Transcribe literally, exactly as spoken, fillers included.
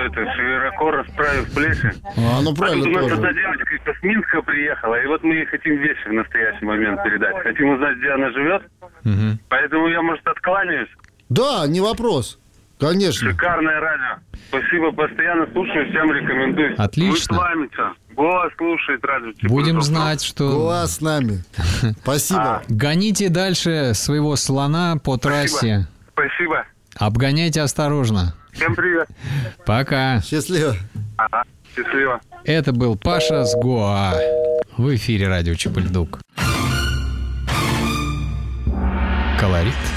это, широко расправив плечи. А, ну правильно. А тут у нас тоже. одна девочка из Минска приехала, и вот мы ей хотим вещи в настоящий момент передать. Хотим узнать, где она живет. Угу. Поэтому я, может, откланяюсь. Да, не вопрос. Конечно. Шикарное радио. Спасибо, постоянно слушаю, всем рекомендую. Отлично. Вы с вами, что? Голос слушает радио. Будем знать, что... Глаз с нами. Спасибо. Гоните дальше своего слона по трассе. Спасибо. Обгоняйте осторожно. Всем привет. Пока. Счастливо. Ага, счастливо. Это был Паша с Гоа. В эфире радио Чапыльдук. Колорит.